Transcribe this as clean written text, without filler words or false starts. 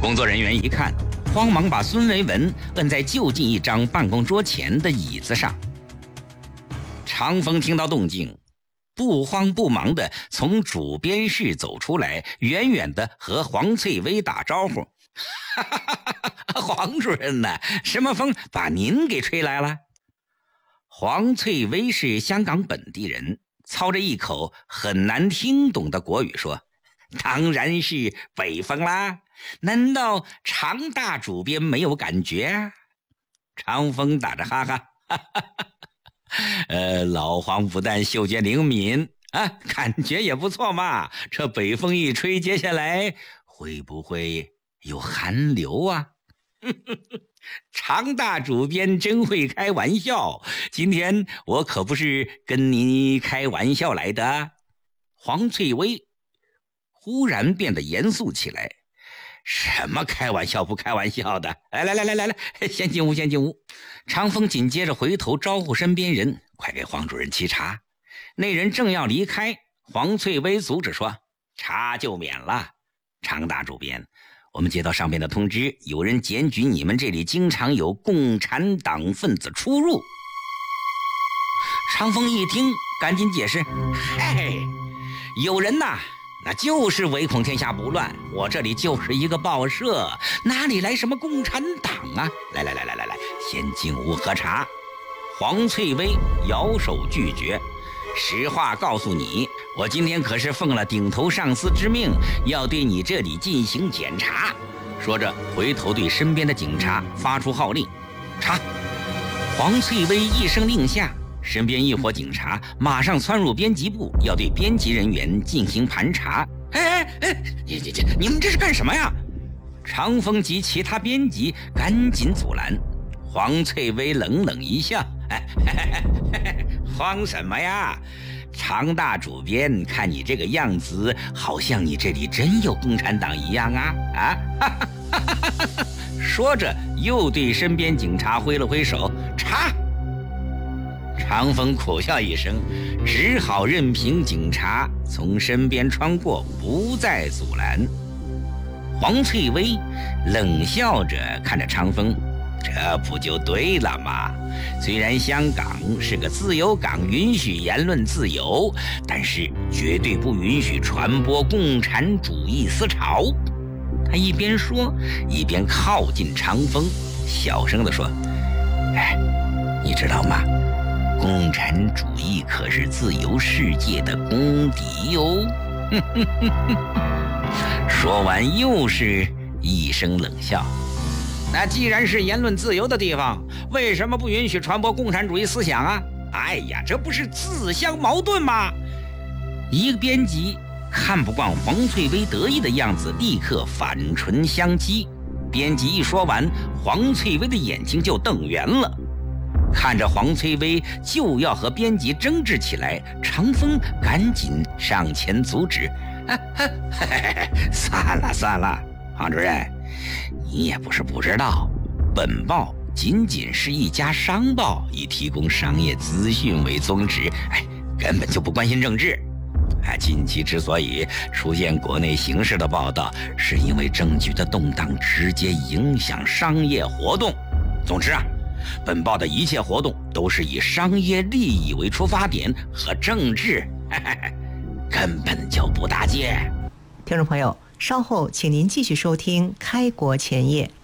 工作人员一看，慌忙把孙维文摁在就近一张办公桌前的椅子上。长风听到动静，不慌不忙地从主编室走出来，远远地和黄翠薇打招呼。黄主任呢？什么风把您给吹来了？黄翠薇是香港本地人，操着一口很难听懂的国语说：当然是北风啦，难道常大主编没有感觉啊？长风打着哈哈，老黄不但嗅觉灵敏啊，感觉也不错嘛。这北风一吹，接下来会不会有寒流啊？常大主编真会开玩笑，今天我可不是跟你开玩笑来的。黄翠薇忽然变得严肃起来，什么开玩笑不开玩笑的？来，先进屋，先进屋。长风紧接着回头招呼身边人，快给黄主任沏茶。那人正要离开，黄翠薇阻止说：茶就免了。常大主编，我们接到上面的通知，有人检举你们这里经常有共产党分子出入。长风一听，赶紧解释：嘿，有人呐，那就是唯恐天下不乱，我这里就是一个报社，哪里来什么共产党啊？来，先进屋喝茶。黄翠薇摇手拒绝。实话告诉你，我今天可是奉了顶头上司之命，要对你这里进行检查。说着回头对身边的警察发出号令：查！黄翠薇一声令下，身边一伙警察马上窜入编辑部，要对编辑人员进行盘查。你们这是干什么呀？长风及其他编辑赶紧阻拦。黄翠薇冷冷一笑：慌什么呀？常大主编，看你这个样子，好像你这里真有共产党一样啊！说着又对身边警察挥了挥手：查！长风苦笑一声，只好任凭警察从身边穿过，不再阻拦。黄翠薇冷笑着看着长风：这不就对了吗？虽然香港是个自由港，允许言论自由，但是绝对不允许传播共产主义思潮。他一边说，一边靠近长风，小声地说：你知道吗？共产主义可是自由世界的公敌哟。说完又是一声冷笑。那既然是言论自由的地方，为什么不允许传播共产主义思想啊？哎呀，这不是自相矛盾吗？一个编辑看不惯黄翠薇得意的样子，立刻反唇相讥。编辑一说完，黄翠薇的眼睛就瞪圆了。看着黄翠薇就要和编辑争执起来，长风赶紧上前阻止：算了，黄主任，你也不是不知道，本报仅仅是一家商报，以提供商业资讯为宗旨，根本就不关心政治。近期之所以出现国内形势的报道，是因为政局的动荡直接影响商业活动。总之本报的一切活动都是以商业利益为出发点，和政治根本就不搭界。 听众朋友，稍后请您继续收听《开国前夜》。